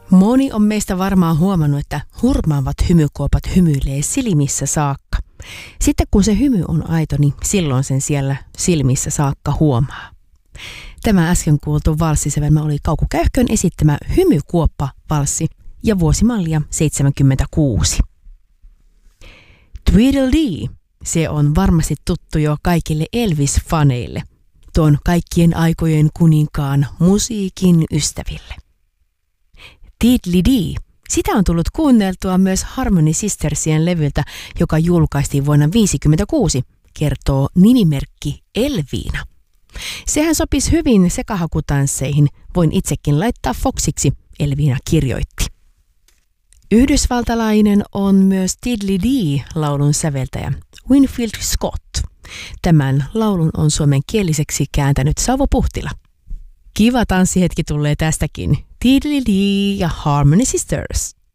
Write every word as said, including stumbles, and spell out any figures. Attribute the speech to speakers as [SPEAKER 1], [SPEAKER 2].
[SPEAKER 1] Moni on meistä varmaan huomannut, että hurmaavat hymykuopat hymyilee silmissä saakka. Sitten kun se hymy on aito, niin silloin sen siellä silmissä saakka huomaa. Tämä äsken kuultu valssisävelmä oli Kauko Käyhkön esittämä Hymykuoppa-valssi ja vuosimallia seitsemänkymmentäkuusi. Tweedledee, se on varmasti tuttu jo kaikille Elvis-faneille, tuon kaikkien aikojen kuninkaan musiikin ystäville. Tiddly-dee, sitä on tullut kuunneltua myös Harmony Sistersien levyltä, joka julkaistiin vuonna tuhatyhdeksänsataaviisikymmentäkuusi, kertoo nimimerkki Elviina. Sehän sopisi hyvin sekahakutansseihin, voin itsekin laittaa Foxiksi, Elviina kirjoitti. Yhdysvaltalainen on myös Tiddly-dee-laulun säveltäjä Winfield Scott. Tämän laulun on suomenkieliseksi kääntänyt Savo Puhtila. Kiva tanssihetki tulee tästäkin. Tiddly-dee ja Harmony Sisters.